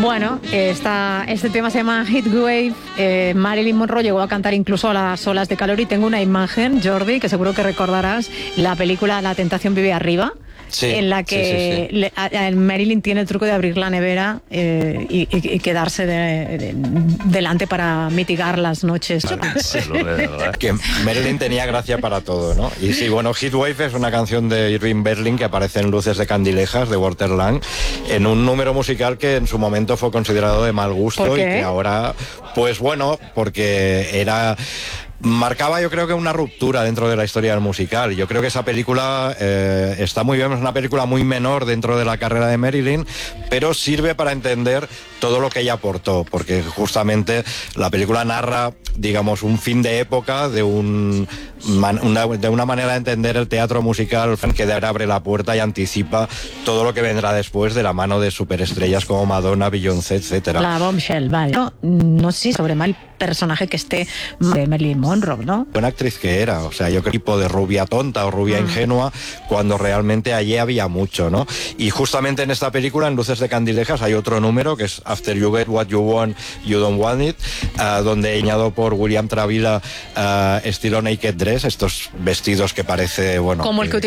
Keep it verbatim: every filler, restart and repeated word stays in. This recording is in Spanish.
Bueno, esta, este tema se llama Heatwave. Eh, Marilyn Monroe llegó a cantar incluso a las olas de calor y tengo una imagen, Jordi, que seguro que recordarás, la película La tentación vive arriba. Sí, en la que sí, sí, sí. Le, a, a Marilyn tiene el truco de abrir la nevera eh, y, y, y quedarse de, de, delante para mitigar las noches. Vale, sí, que Marilyn tenía gracia para todo, ¿no? Y sí, bueno, Heatwave es una canción de Irving Berlin que aparece en Luces de Candilejas de Walter Lang, en un número musical que en su momento fue considerado de mal gusto y que ahora, pues bueno, porque era... marcaba, yo creo que una ruptura dentro de la historia del musical. Yo creo que esa película eh, está muy bien, es una película muy menor dentro de la carrera de Marilyn, pero sirve para entender todo lo que ella aportó, porque justamente la película narra, digamos, un fin de época de un man, una, de una manera de entender el teatro musical que de ahora abre la puerta y anticipa todo lo que vendrá después de la mano de superestrellas como Madonna, Beyoncé, etcétera. La bombshell, vale. No, no sé sobre mal personaje que esté de Marilyn Monroe, ¿no? Buena actriz que era, o sea, yo creo que tipo de rubia tonta o rubia mm. ingenua, cuando realmente allí había mucho, ¿no? Y justamente en esta película, en Luces de Candilejas, hay otro número que es After You Get What You Want, You Don't Want It, uh, donde añado por William Travilla uh, estilo Naked Dress, estos vestidos que parece, bueno... Como el que